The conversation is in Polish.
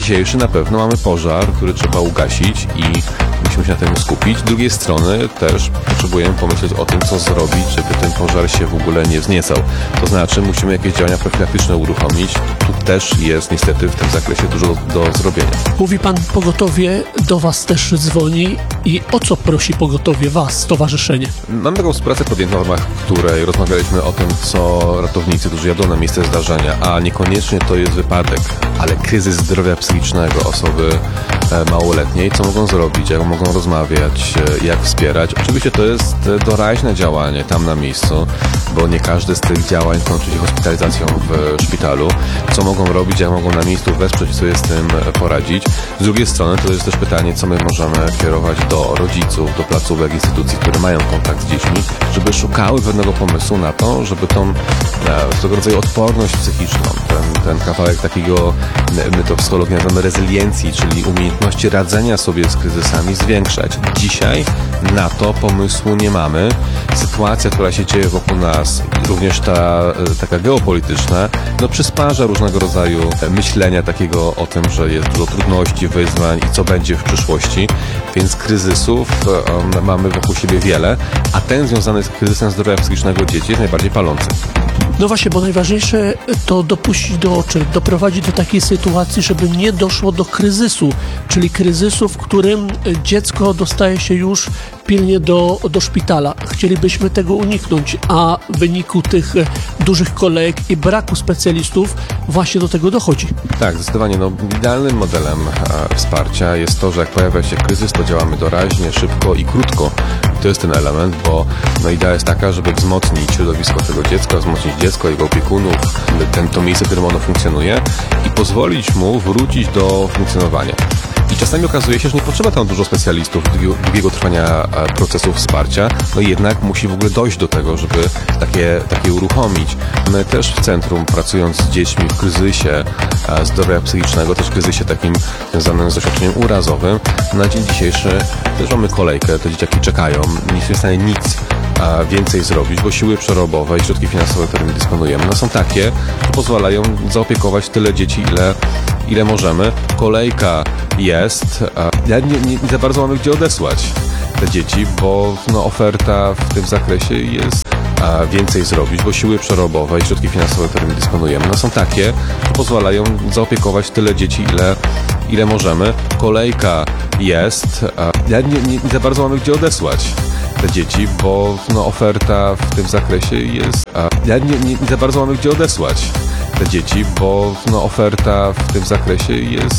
dzisiejszy na pewno mamy pożar, który trzeba ugasić i musimy się na tym skupić. Z drugiej strony też potrzebujemy pomyśleć o tym, co zrobić, żeby ten pożar się w ogóle nie wzniecał. To znaczy musimy jakieś działania profilaktyczne uruchomić. Tu też jest niestety w tym zakresie dużo do zrobienia. Mówi pan, pogotowie do was też dzwoni i o co prosi pogotowie was, stowarzyszenie? Mamy taką współpracę podjętą, w ramach której rozmawialiśmy o tym, co ratownicy, którzy jadą na miejsce zdarzenia, a niekoniecznie to jest wypadek, ale kryzys zdrowia psychicznego osoby małoletniej, co mogą zrobić, jak mogą rozmawiać, jak wspierać. Oczywiście to jest doraźne działanie tam na miejscu, bo nie każde z tych działań kończy się hospitalizacją w szpitalu. Co mogą robić, jak mogą na miejscu wesprzeć, sobie z tym poradzić. Z drugiej strony to jest też pytanie, co my możemy kierować do rodziców, do placówek, instytucji, które mają kontakt z dziećmi, żeby szukały pewnego pomysłu na to, żeby tą tego rodzaju odporność psychiczną, ten kawałek takiego, my to w psychologii nazywamy rezyliencji, czyli umiejętności radzenia sobie z kryzysami zwiększać. Dzisiaj na to pomysłu nie mamy. Sytuacja, która się dzieje wokół nas, również ta taka geopolityczna, przysparza różnego rodzaju myślenia takiego o tym, że jest dużo trudności, wyzwań i co będzie w przyszłości, więc kryzysów mamy wokół siebie wiele, a ten związany z kryzysem zdrowia psychicznego dzieci jest najbardziej palący. No właśnie, bo najważniejsze to doprowadzić do takiej sytuacji, żeby nie doszło do kryzysu, czyli kryzysu, w którym dziecko dostaje się już pilnie do szpitala. Chcielibyśmy tego uniknąć, a w wyniku tych dużych kolejek i braku specjalistów właśnie do tego dochodzi. Tak, zdecydowanie. Idealnym modelem wsparcia jest to, że jak pojawia się kryzys, to działamy doraźnie, szybko i krótko. I to jest ten element, bo idea jest taka, żeby wzmocnić środowisko tego dziecka, wzmocnić dziecko, jego opiekunów, to miejsce, w którym ono funkcjonuje i pozwolić mu wrócić do funkcjonowania. I czasami okazuje się, że nie potrzeba tam dużo specjalistów, długiego trwania procesu wsparcia, jednak musi w ogóle dojść do tego, żeby takie uruchomić. My też w centrum, pracując z dziećmi w kryzysie zdrowia psychicznego, też w kryzysie takim związanym z doświadczeniem urazowym, na dzień dzisiejszy też mamy kolejkę, te dzieciaki czekają, nie jesteśmy w stanie nic więcej zrobić, bo siły przerobowe i środki finansowe, którymi dysponujemy, są takie, że pozwalają zaopiekować tyle dzieci, ile możemy. Kolejka jest, nie za bardzo mamy gdzie odesłać te dzieci, bo oferta w tym zakresie jest więcej zrobić, bo siły przerobowe i środki finansowe, którymi dysponujemy, są takie, że pozwalają zaopiekować tyle dzieci, ile możemy. Kolejka jest, nie za bardzo mamy gdzie odesłać te dzieci, bo oferta w tym zakresie jest, nie za bardzo mamy gdzie odesłać te dzieci, bo oferta w tym zakresie jest